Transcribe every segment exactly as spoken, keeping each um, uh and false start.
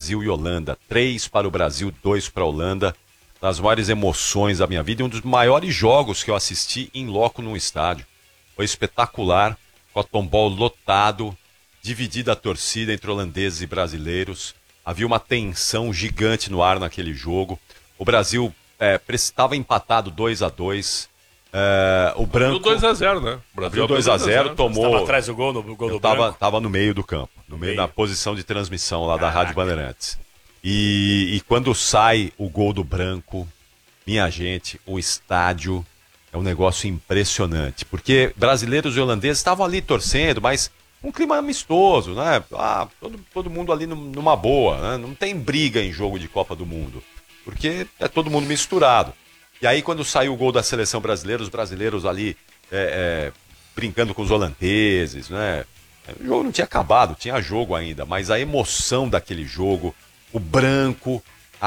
Brasil e Holanda. Três para o Brasil, dois para a Holanda. Das maiores emoções da minha vida e um dos maiores jogos que eu assisti em loco num estádio. Foi espetacular, Cotton Ball lotado, dividida a torcida entre holandeses e brasileiros. Havia uma tensão gigante no ar naquele jogo. O Brasil é, estava empatado dois a dois. É, o branco... Abriu dois a zero, né? O Brasil dois a zero, tomou... Estava atrás do gol, no gol do eu tava, branco? Tava no meio do campo, no meio, meio. da posição de transmissão lá Caraca. da Rádio Bandeirantes. E, e quando sai o gol do branco, minha gente, o estádio é um negócio impressionante. Porque brasileiros e holandeses estavam ali torcendo, mas um clima amistoso, né? Ah, todo, todo mundo ali numa boa, né? Não tem briga em jogo de Copa do Mundo, porque é todo mundo misturado. E aí, quando saiu o gol da seleção brasileira, os brasileiros ali é, é, brincando com os holandeses, né? O jogo não tinha acabado, tinha jogo ainda, mas a emoção daquele jogo, o branco,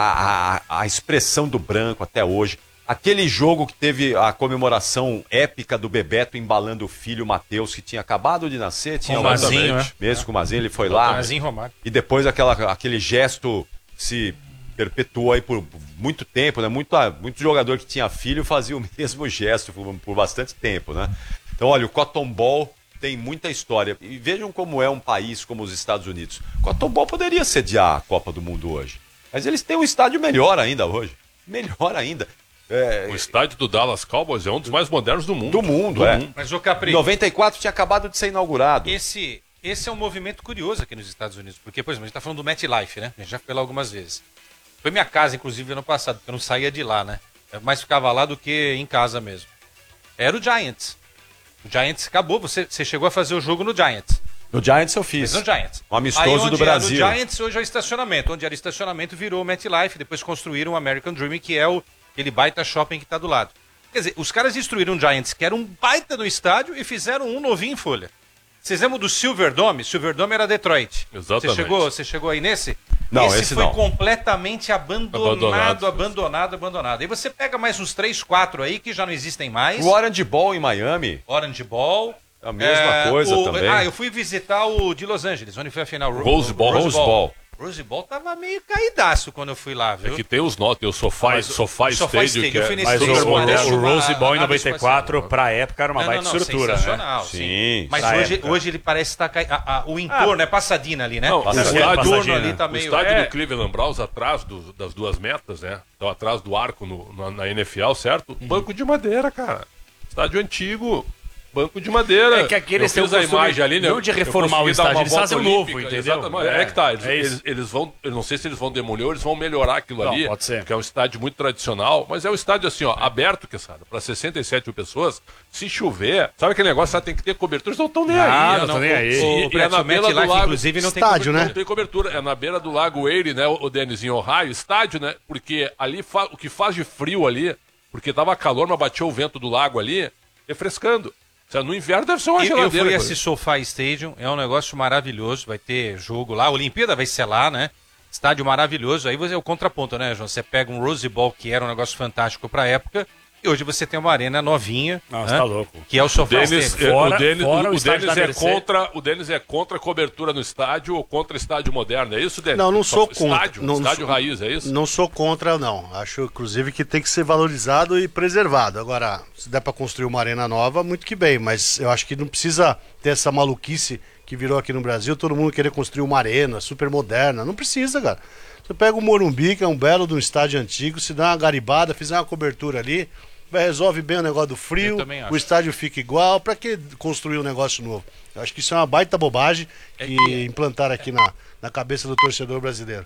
a, a, a expressão do branco até hoje, aquele jogo que teve a comemoração épica do Bebeto embalando o filho Matheus, que tinha acabado de nascer, tinha Com o Mazinho, né? mesmo com o Mazinho, ele foi lá, Mazinho Romário. e depois aquela, aquele gesto se perpetuou aí por muito tempo, né? Muito, muito jogador que tinha filho fazia o mesmo gesto por, por bastante tempo, né? Então, olha, o Cotton Ball tem muita história. E vejam como é um país como os Estados Unidos. O Cotton Ball poderia sediar a Copa do Mundo hoje, mas eles têm um estádio melhor ainda hoje. Melhor ainda. É... O estádio do Dallas Cowboys é um dos mais modernos do mundo. Do mundo, do é. mundo. Mas, ô Capri, Em noventa e quatro tinha acabado de ser inaugurado. esse, esse é um movimento curioso aqui nos Estados Unidos. Porque, por exemplo, a gente tá falando do MetLife, né? A gente já foi lá algumas vezes. Foi minha casa, inclusive, ano passado, porque eu não saía de lá, né? Eu mais ficava lá do que em casa mesmo. Era o Giants. O Giants acabou, você, você chegou a fazer o jogo no Giants. No Giants eu fiz. Mas no Giants. Um amistoso Aí, onde do Brasil. Era no Giants, hoje é o estacionamento. Onde era estacionamento, virou o MetLife. Depois construíram o American Dream, que é o, aquele baita shopping que está do lado. Quer dizer, os caras destruíram o Giants, que era um baita no estádio, e fizeram um novinho em folha. Vocês lembram do Silverdome? Silverdome era Detroit. Exatamente. Você chegou, você chegou aí nesse? Não, esse, esse foi não. completamente abandonado, Abandonado. abandonado, abandonado. Aí você pega mais uns três, quatro aí que já não existem mais. O Orange Ball em Miami, Orange Ball. a mesma coisa o- também. Ah, eu fui visitar o de Los Angeles, onde foi a final. Rose Bowl. Rose Bowl. Rose Bowl tava meio caidaço quando eu fui lá, viu? É que tem os notas, tem o Sofá, Mas o- Sofá o Sofá Stadium, Stadium, que eu é fui nesse Mas o, Super o, parece o uma Rose Bowl em nave noventa e quatro, espacial. pra época, era uma Não, baita não, não, estrutura, né? sensacional, sim. Sim, Mas pra hoje, época. hoje ele parece estar caindo. O entorno é Pasadena ali, né? Não, o o estádio- entorno Pasadena. ali tá O meio. estádio é, do Cleveland Browns, atrás do- das duas metas, né? Então, atrás do arco no- na, na N F L, certo? Banco de madeira, cara. Estádio antigo, banco de madeira. É que aqui eles eu têm fiz o a costume imagem ali, né? não de Eu reformar o consegui dar estádio, uma eles volta fazem um novo, olímpica, entendeu? exatamente. É, É, que tá, eles, é isso. eles, eles vão, eu não sei se eles vão demolir ou eles vão melhorar aquilo Não, ali, pode ser. que é um estádio muito tradicional, mas é um estádio assim, ó, aberto, que sabe, para sessenta e sete mil pessoas, se chover, sabe aquele negócio, sabe, tem que ter cobertura, eles não estão nem Não, aí. não né? tão nem aí. E- O e é Preto na beira do MetLife, lago, inclusive, não tem Estádio, cobertura. né? não tem cobertura, é na beira do Lago Erie, né, o Denis, em Ohio, estádio, né, porque ali fa- o que faz de frio ali, porque tava calor, mas batia o vento do lago ali, refrescando. Ou seja, no inverno deve ser uma Eu, eu geladeira. fui a cara. esse SoFi Stadium, é um negócio maravilhoso, vai ter jogo lá, a Olimpíada vai ser lá, né? Estádio maravilhoso, aí você é o contraponto, né, João? Você pega um Rose Bowl, que era um negócio fantástico pra época, e hoje você tem uma arena novinha, Não, né? você tá louco. Que é o SoFi Denis, Stadium. é, Fora- o Denis, fora o o estádio Denis da é Mercedes. contra, o Denis é contra a cobertura no estádio ou contra estádio moderno, é isso, Denis? Não, não sou Estádio, contra. Não, estádio não- raiz, é isso? Não sou contra, não. Acho, inclusive, que tem que ser valorizado e preservado. Agora, se der para construir uma arena nova, muito que bem. Mas eu acho que não precisa ter essa maluquice que virou aqui no Brasil, todo mundo querer construir uma arena super moderna. Não precisa, cara. Você pega o Morumbi, que é um belo de um estádio antigo, se dá uma garibada, fizer uma cobertura ali, vai, resolve bem o negócio do Eu frio, também acho. o estádio fica igual. Pra que construir um negócio novo? Eu acho que isso é uma baita bobagem que implantaram aqui na, na cabeça do torcedor brasileiro.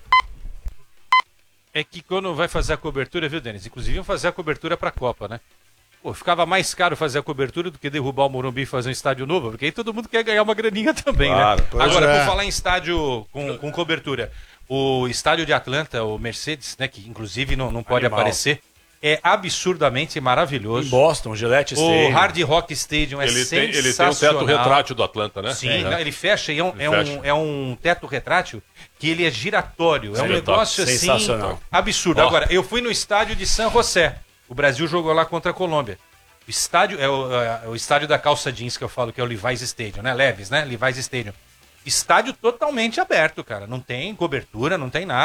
É que quando vai fazer a cobertura, viu, Denis? Inclusive iam fazer a cobertura pra Copa, né? Pô, ficava mais caro fazer a cobertura do que derrubar o Morumbi e fazer um estádio novo, porque aí todo mundo quer ganhar uma graninha também, Claro, né? pois Agora, é. por falar em estádio com, com cobertura, o estádio de Atlanta, o Mercedes, né, que inclusive não, não pode Animal. aparecer, é absurdamente Em maravilhoso. Boston, Gillette O Stadium. Hard Rock Stadium é Ele tem, ele tem um sensacional. teto retrátil do Atlanta, né? Sim, É, né? não, ele fecha e é um, Ele é, fecha. um, é um teto retrátil que ele é giratório. É um Sim, negócio assim sensacional. absurdo. Ó. Agora, eu fui no estádio de San José. O Brasil jogou lá contra a Colômbia. O estádio é o, é o estádio da calça jeans que eu falo, que é o Levi's Stadium, né? Leves, né? Levi's Stadium. Estádio totalmente aberto, cara. Não tem cobertura, não tem nada.